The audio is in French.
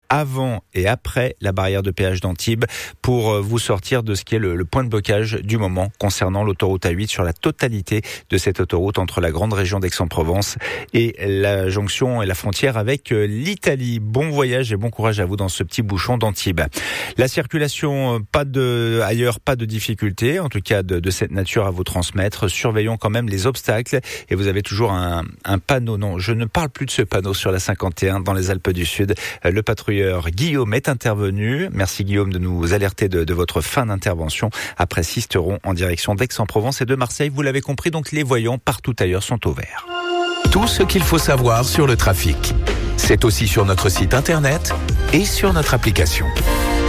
avant et après la barrière de péage d'Antibes pour vous sortir de ce qui est le point de blocage du moment concernant l'autoroute A8 sur la totalité de cette autoroute entre la grande région d'Aix-en-Provence et la jonction et la frontière avec l'Italie. Bon voyage et bon courage à vous dans ce petit bouchon d'Antibes. La circulation, pas de difficultés, en tout cas de cette nature à vous transmettre. Surveillons quand même les obstacles et vous avez toujours un panneau. Non, je ne parle plus de ce panneau sur la 51 dans les Alpes du Sud. Le patrouilleur Guillaume est intervenu. Merci Guillaume de nous alerter de votre fin d'intervention. Après Sisteron en direction d'Aix-en-Provence et de Marseille. Vous l'avez compris, donc les voyants partout ailleurs sont au vert. Tout ce qu'il faut savoir sur le trafic. C'est aussi sur notre site internet et sur notre application.